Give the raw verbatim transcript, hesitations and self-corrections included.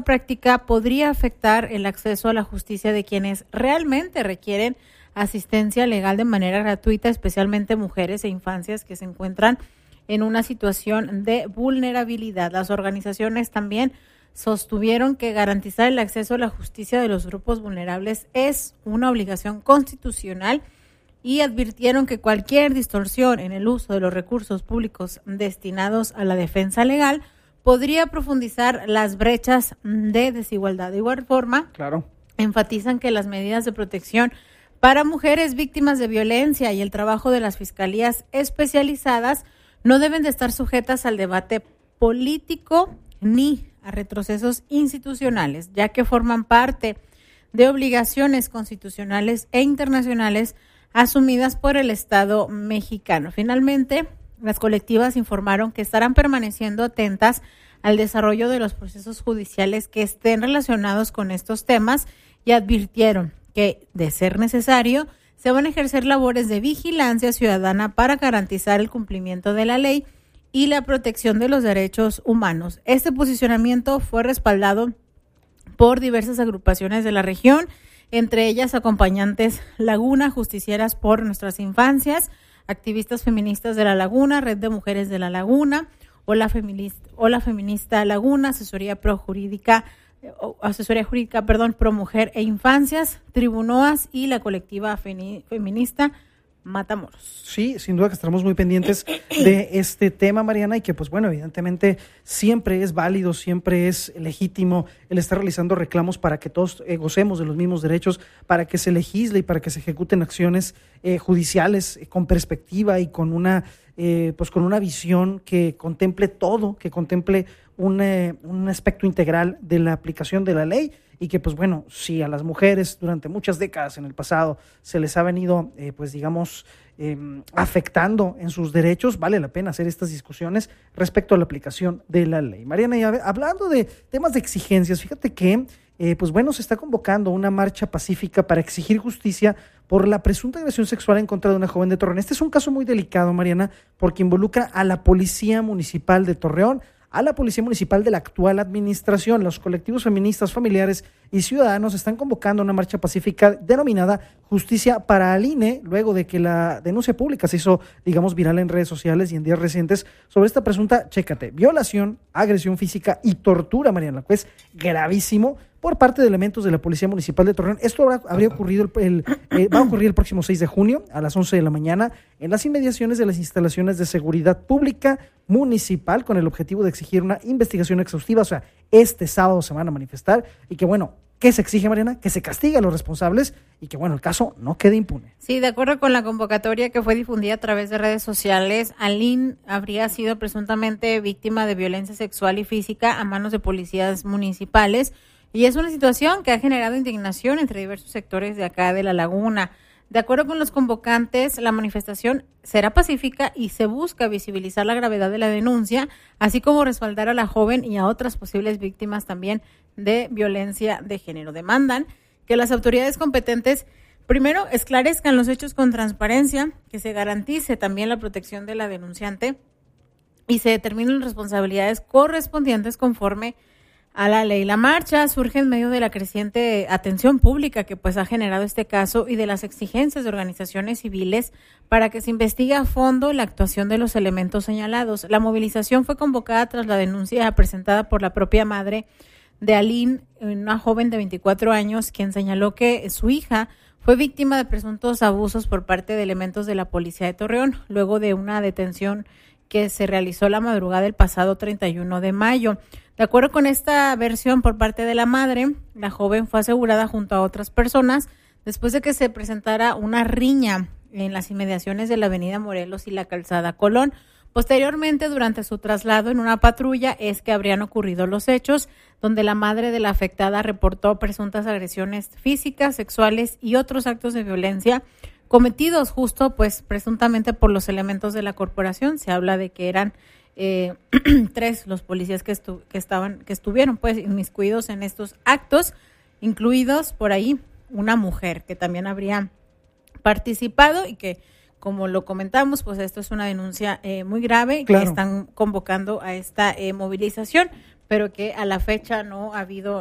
práctica podría afectar el acceso a la justicia de quienes realmente requieren asistencia legal de manera gratuita, especialmente mujeres e infancias que se encuentran en una situación de vulnerabilidad. Las organizaciones también sostuvieron que garantizar el acceso a la justicia de los grupos vulnerables es una obligación constitucional y advirtieron que cualquier distorsión en el uso de los recursos públicos destinados a la defensa legal podría profundizar las brechas de desigualdad. De igual forma, claro, enfatizan que las medidas de protección para mujeres víctimas de violencia y el trabajo de las fiscalías especializadas no deben de estar sujetas al debate político ni a retrocesos institucionales, ya que forman parte de obligaciones constitucionales e internacionales asumidas por el Estado mexicano. Finalmente, las colectivas informaron que estarán permaneciendo atentas al desarrollo de los procesos judiciales que estén relacionados con estos temas y advirtieron que, de ser necesario, se van a ejercer labores de vigilancia ciudadana para garantizar el cumplimiento de la ley y la protección de los derechos humanos. Este posicionamiento fue respaldado por diversas agrupaciones de la región, entre ellas Acompañantes Laguna, Justicieras por Nuestras Infancias, Activistas Feministas de la Laguna, Red de Mujeres de la Laguna, Ola Feminista, Ola Feminista Laguna, Asesoría Pro Jurídica, Asesoría Jurídica, perdón, Pro Mujer e Infancias, Tribunoas y la colectiva feni- feminista Matamoros. Sí, sin duda que estaremos muy pendientes de este tema, Mariana, y que pues bueno, evidentemente siempre es válido, siempre es legítimo el estar realizando reclamos para que todos eh, gocemos de los mismos derechos, para que se legisle y para que se ejecuten acciones eh, judiciales eh, con perspectiva y con una eh, pues con una visión que contemple todo, que contemple un, eh, un aspecto integral de la aplicación de la ley. Y que, pues bueno, si a las mujeres durante muchas décadas en el pasado se les ha venido, eh, pues digamos, eh, afectando en sus derechos, vale la pena hacer estas discusiones respecto a la aplicación de la ley. Mariana, y hablando de temas de exigencias, fíjate que, eh, pues bueno, se está convocando una marcha pacífica para exigir justicia por la presunta agresión sexual en contra de una joven de Torreón. Este es un caso muy delicado, Mariana, porque involucra a la Policía Municipal de Torreón, a la Policía Municipal de la actual administración. Los colectivos feministas, familiares y ciudadanos están convocando una marcha pacífica denominada Justicia para Aline, luego de que la denuncia pública se hizo, digamos, viral en redes sociales y en días recientes sobre esta presunta, chécate, violación, agresión física y tortura, Mariana, que es gravísimo, por parte de elementos de la Policía Municipal de Torreón. Esto habrá, habría ocurrido, el, el, eh, va a ocurrir el próximo seis de junio a las once de la mañana en las inmediaciones de las instalaciones de seguridad pública municipal, con el objetivo de exigir una investigación exhaustiva. O sea, este sábado se van a manifestar y que, bueno, ¿qué se exige, Mariana? Que se castigue a los responsables y que, bueno, el caso no quede impune. Sí, de acuerdo con la convocatoria que fue difundida a través de redes sociales, Aline habría sido presuntamente víctima de violencia sexual y física a manos de policías municipales. Y es una situación que ha generado indignación entre diversos sectores de acá de La Laguna. De acuerdo con los convocantes, la manifestación será pacífica y se busca visibilizar la gravedad de la denuncia, así como respaldar a la joven y a otras posibles víctimas también de violencia de género. Demandan que las autoridades competentes primero esclarezcan los hechos con transparencia, que se garantice también la protección de la denunciante y se determinen las responsabilidades correspondientes conforme a la ley. La marcha surge en medio de la creciente atención pública que pues ha generado este caso y de las exigencias de organizaciones civiles para que se investigue a fondo la actuación de los elementos señalados. La movilización fue convocada tras la denuncia presentada por la propia madre de Aline, una joven de veinticuatro años, quien señaló que su hija fue víctima de presuntos abusos por parte de elementos de la policía de Torreón, luego de una detención que se realizó la madrugada del pasado treinta y uno de mayo. De acuerdo con esta versión por parte de la madre, la joven fue asegurada junto a otras personas después de que se presentara una riña en las inmediaciones de la avenida Morelos y la calzada Colón. Posteriormente, durante su traslado en una patrulla, es que habrían ocurrido los hechos, donde la madre de la afectada reportó presuntas agresiones físicas, sexuales y otros actos de violencia cometidos justo, pues, presuntamente por los elementos de la corporación. Se habla de que eran eh, tres los policías que, estu- que estaban, que estuvieron, pues, inmiscuidos en estos actos, incluidos por ahí una mujer que también habría participado y que, como lo comentamos, pues esto es una denuncia eh, muy grave, claro, que están convocando a esta eh, movilización. pero que a la fecha no ha habido